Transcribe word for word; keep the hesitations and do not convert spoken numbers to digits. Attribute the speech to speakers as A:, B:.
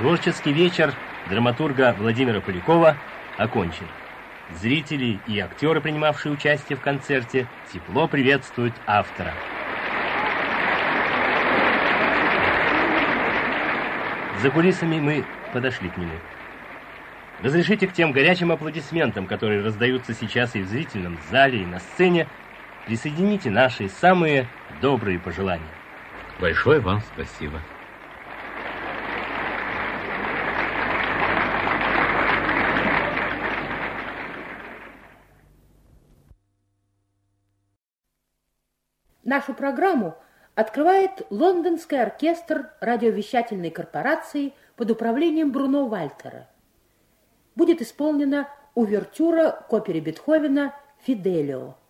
A: Творческий вечер драматурга Владимира Полякова окончен. Зрители и актеры, принимавшие участие в концерте, тепло приветствуют автора. За кулисами мы подошли к нему. Разрешите к тем горячим аплодисментам, которые раздаются сейчас и в зрительном зале, и на сцене, присоедините наши самые добрые пожелания.
B: Большое вам спасибо.
C: Нашу программу открывает Лондонский оркестр радиовещательной корпорации под управлением Бруно Вальтера. Будет исполнена увертюра к опере Бетховена «Фиделио».